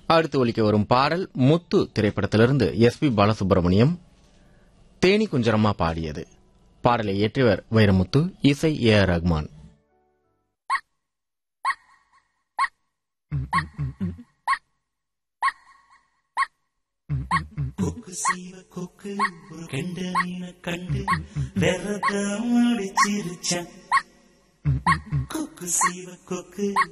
அடுத்து ஒலிக்க வரும் பாடல் முத்து திரைப்படத்திலிருந்து எஸ்.பி. பாலசுப்ரமணியம், தேனி குஞ்சரம்மா பாடியது. பாடலை இயற்றியவர் வைரமுத்து, இசை ஏ.ஆர். ரஹ்மான். கொக்கு சீவ கொக்கு ஒரு கெண்ட மீனை கண்டு வெறதம் அடிச்சிருச்சான். கொக்கு சீவ கொக்கு